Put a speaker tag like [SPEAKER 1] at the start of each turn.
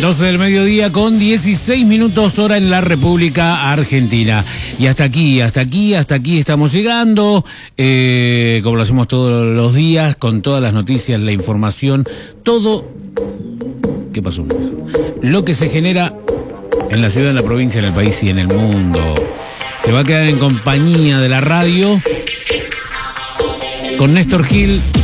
[SPEAKER 1] 12 del mediodía con 16 minutos hora en la República Argentina. Y hasta aquí estamos llegando, como lo hacemos todos los días, con todas las noticias, la información, todo. ¿Qué pasó, hijo? Lo que se genera en la ciudad, en la provincia, en el país y en el mundo. Se va a quedar en compañía de la radio con Néstor Gil.